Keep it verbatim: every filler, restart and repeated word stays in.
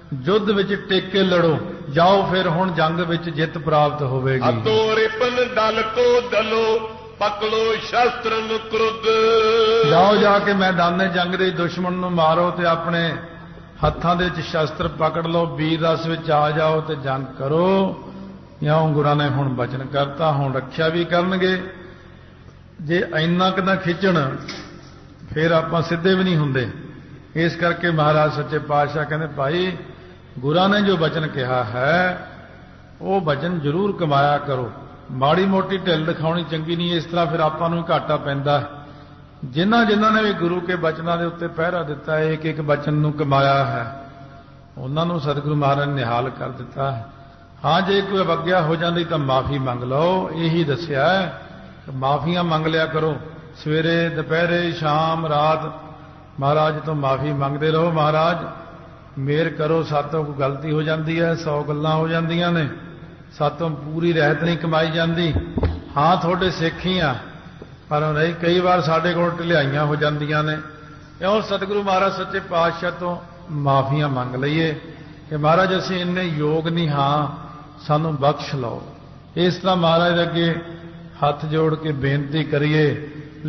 युद्ध विच टिक के लड़ो, जाओ फिर हुण जंग विच जित प्राप्त होवेगी। अतो रिपन दल को दलो, पकड़ो शस्त्र नु क्रुद्ध। जाओ जाके मैदाने जंग दे दुश्मन नूं मारो ते अपने हत्थां दे विच शस्त्र पकड़ लो, वीर रस विच आ जाओ ते जंग करो। इउं गुरां ने हुण बचन करता, हुण रखिया भी करनगे। जे इन्ना क ना खिचण फिर आपां सिद्धे भी नहीं हुंदे। इस करके महाराज सच्चे पातशाह कहंदे भाई गुरां ने जो वचन कहा है वो वचन जरूर कमाया करो, माड़ी मोटी ढिल दिखाउणी चंगी नहीं। इस तरह फिर आपां नूं घाटा पैंदा है। जिन्हां जिन्हां ने भी गुरु के वचनां दे उत्ते पहरा दिता है, एक एक वचन नूं कमाया है, उन्हां नूं सतगुरु महाराज ने निहाल कर दिता है। हाँ जे कोई अवग्या हो जाती तो माफ़ी मंग लो, यही दसिया है। माफियां मंग लिया करो, सवेरे दोपहरे शाम रात महाराज तो माफ़ी मंगते रहो। महाराज मेहर करो, सातों कोई गलती हो जाती है, सौ गल्लां हो जांदियां ने, सातों पूरी रहत नहीं कमाई जाती। हाँ थोड़े सिख ही आ, पर नहीं कई बार साढ़े कोल ढिलाइयां हो जांदियां ने। इउं सतगुरु महाराज सच्चे पातशाह तो माफियां मंग लईए कि महाराज असीं इन्ने योग नहीं, हाँ सानू बख्श लो। इस तरह महाराज अगे हथ जोड़ के बेनती करिए